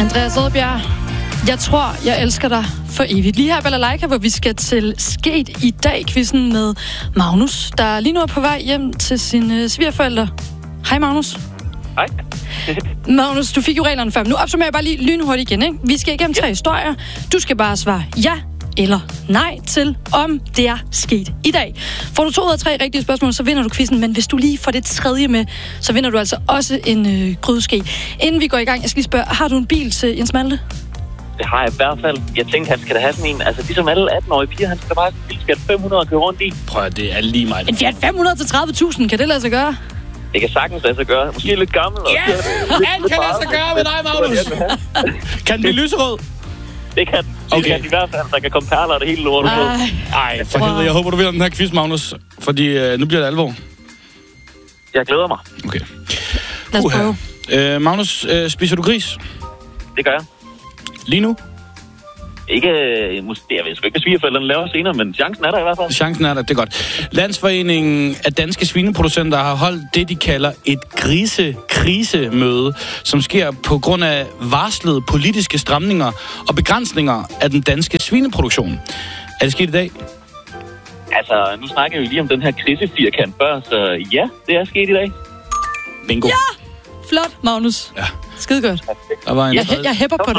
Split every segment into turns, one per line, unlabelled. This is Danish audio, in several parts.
Andreas Oddbjerg, jeg tror, jeg elsker dig for evigt. Lige her i Balalaika, hvor vi skal til Sket i dag-quizzen med Magnus, der lige nu er på vej hjem til sine svigerforældre. Hej Magnus.
Hej.
Magnus, du fik jo reglerne før. Nu opsummerer jeg bare lige lynhurtigt igen, ikke? Vi skal igennem 3 historier. Du skal bare svare ja eller nej til, om det er sket i dag. Får du 2 ud af 3 rigtige spørgsmål, så vinder du quizzen, men hvis du lige får det 3. med, så vinder du altså også en grydeske. Inden vi går i gang, jeg skal lige spørge, har du en bil til Jens Malte?
Det har jeg i hvert fald. Jeg tænkte, han skal da have sådan en, altså ligesom alle 18-årige piger, han skal da bare have en Fiat 500 at køre rundt i.
Prøv at det er lige mig.
En Fiat 500 til 30.000, kan det lade sig gøre?
Det kan sagtens lade sig gøre. Måske lidt gammel.
Ja, alt kan lade sig gøre med dig, Magnus. Kan den blive lyserød?
Det kan den.
Okay.
Kan i hvert fald, der kan komme perler og det hele lortet på.
Ej, for helvede. Jeg håber, du vinder den her quiz, Magnus. Fordi nu bliver det alvor.
Jeg glæder mig.
Okay.
Lad os prøve.
Magnus, spiser du gris?
Det gør jeg.
Lige nu?
Ikke, jeg ved sgu ikke, hvad svigerforældrene laver senere, men chancen er der i hvert fald.
Chancen er der, det er godt. Landsforeningen af danske svineproducenter har holdt det, de kalder et grisekrisemøde, som sker på grund af varslede politiske stramninger og begrænsninger af den danske svineproduktion. Er det sket i dag?
Altså, nu snakker vi lige om den her krisefirkant før, så ja, det er sket i dag.
Bingo.
Ja! Flot, Magnus.
Ja.
Skide godt.
Der var en
Jeg hæpper på dig.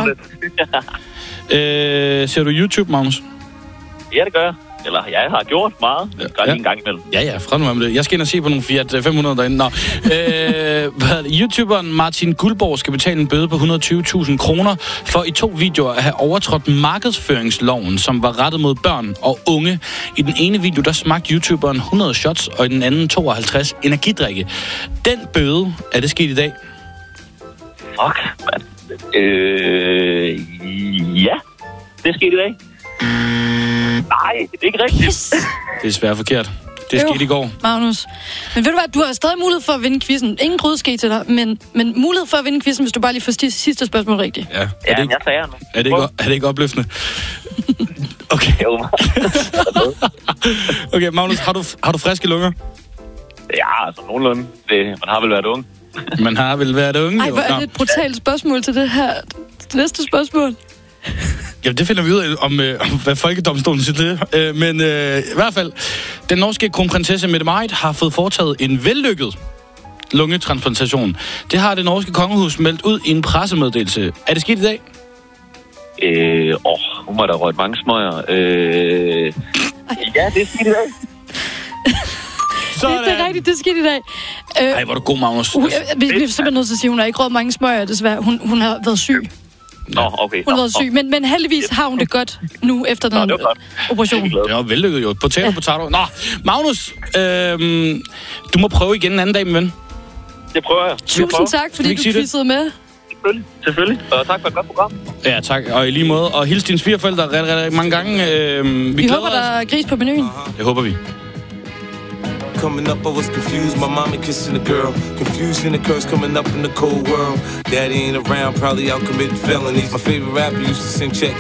Ser du YouTube, Magnus?
Ja, det gør jeg. Eller jeg har gjort meget. Jeg gør lige en gang imellem.
Ja, fra nu med det. Jeg skal ind og se på nogle Fiat 500 derinde. Nå. YouTuberen Martin Guldborg skal betale en bøde på 120.000 kroner for i 2 videoer at have overtrådt markedsføringsloven, som var rettet mod børn og unge. I den ene video, der smagte YouTuberen 100 shots, og i den anden 52 energidrikke. Den bøde, er det sket i dag?
Fuck, man. Ja, det er sket i dag. Nej, det er ikke rigtigt.
Yes.
Det er svært forkert. Det skete i går.
Magnus. Men ved du hvad, du har stadig mulighed for at vinde quizzen. Ingen grydeske til dig, men mulighed for at vinde quizzen, hvis du bare lige får sidste spørgsmål rigtigt.
Ja,
Ja, jeg tager den.
er det ikke opløftende? Okay.
Jo.
Okay, Magnus, har du friske lunger?
Ja, altså nogenlunde. Man har vel været ung.
Man har vel været unge.
Ej, hvor er det et brutalt spørgsmål til det her. Det næste spørgsmål.
Jamen, det finder vi ud af, om hvad folkedomstolen siger til det. Men i hvert fald, den norske kronprinsesse Mette-Marit har fået foretaget en vellykket lungetransplantation. Det har det norske kongehus meldt ud i en pressemeddelelse. Er det sket i dag?
Hun må da røget mange smøger. Ja, det er sket i dag.
Det er rigtigt, det er sket i dag.
Ej, hvor er du god, Magnus.
Vi bliver simpelthen nødt til at sige, at hun har ikke røget mange smøger, desværre. Hun har været syg.
Nå, okay.
Hun har været syg, men heldigvis har hun det godt nu efter den operation.
Det var vellykket jo. Potato. Nå, Magnus, du må prøve igen en anden dag, min ven.
Det prøver jeg.
Tusind tak, fordi du quizzede med.
Selvfølgelig. Og tak for et godt program.
Ja, tak. Og i lige måde. Og hils dine svigerforældre rigtig mange gange.
Vi håber, der er gris på menuen.
Det håber vi.
Coming up, I was confused. My mommy kissing a girl. Confusion and curse coming up in the cold world. Daddy ain't around, probably out committing felonies. My favorite rapper used to sing check.